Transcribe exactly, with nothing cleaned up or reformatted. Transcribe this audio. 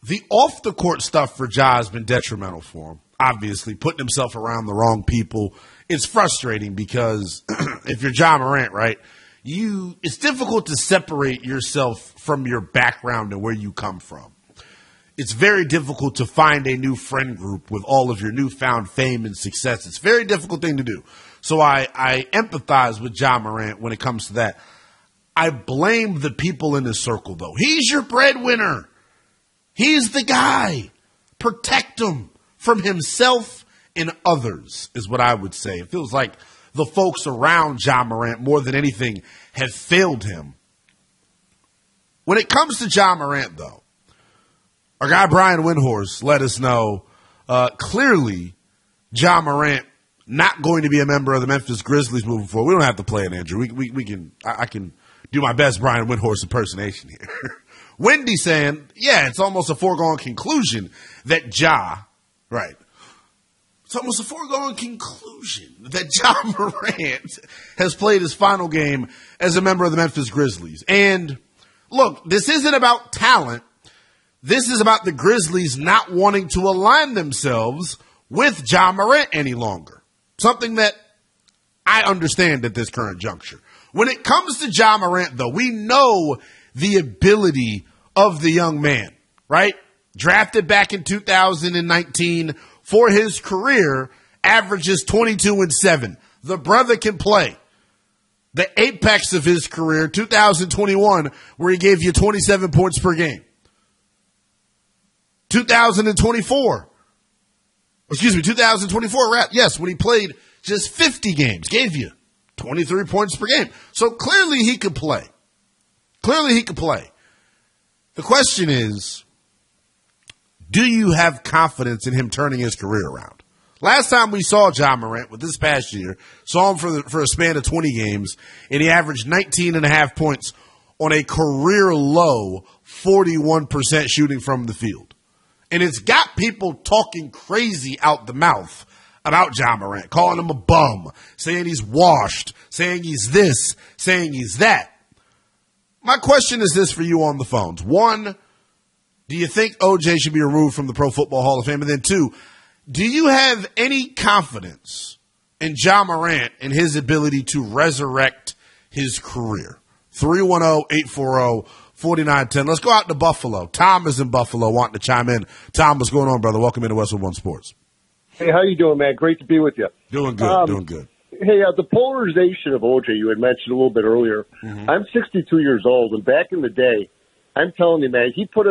the off-the-court stuff for Ja has been detrimental for him. Obviously, putting himself around the wrong people. It's frustrating because if you're Ja Morant, right, you it's difficult to separate yourself from your background and where you come from. It's very difficult to find a new friend group with all of your newfound fame and success. It's a very difficult thing to do. So I, I empathize with Ja Morant when it comes to that. I blame the people in his circle, though. He's your breadwinner. He's the guy. Protect him from himself and others, is what I would say. It feels like the folks around Ja Morant, more than anything, have failed him. When it comes to Ja Morant, though, our guy Brian Windhorst let us know uh, clearly Ja Morant not going to be a member of the Memphis Grizzlies moving forward. We don't have to play it, Andrew. We we, we can I, I can do my best Brian Windhorst impersonation here. Wendy saying, yeah, it's almost a foregone conclusion that Ja, right, it's almost a foregone conclusion that Ja Morant has played his final game as a member of the Memphis Grizzlies. And look, this isn't about talent. This is about the Grizzlies not wanting to align themselves with Ja Morant any longer. Something that I understand at this current juncture. When it comes to Ja Morant, though, we know the ability of the young man, right? Drafted back in two thousand nineteen for his career, averages twenty-two and seven. The brother can play. The apex of his career, two thousand twenty-one, where he gave you twenty-seven points per game. two thousand twenty-four, excuse me, two thousand twenty-four, yes, when he played just fifty games, gave you twenty-three points per game. So clearly he could play. Clearly he could play. The question is, do you have confidence in him turning his career around? Last time we saw Ja Morant, with this past year, saw him for, the, for a span of twenty games, and he averaged nineteen and a half points on a career low forty-one percent shooting from the field. And it's got people talking crazy out the mouth about Ja Morant, calling him a bum, saying he's washed, saying he's this, saying he's that. My question is this for you on the phones. One, do you think O J should be removed from the Pro Football Hall of Fame? And then two, do you have any confidence in Ja Morant and his ability to resurrect his career? three one zero, eight four zero, four nine one zero. Let's go out to Buffalo. Tom is in Buffalo wanting to chime in. Tom, what's going on, brother? Welcome into Westwood One Sports. Hey, how you doing, man? Great to be with you. Doing good, um, doing good. Hey, uh, the polarization of O J you had mentioned a little bit earlier. Mm-hmm. I'm sixty-two years old, and back in the day, I'm telling you, man, he put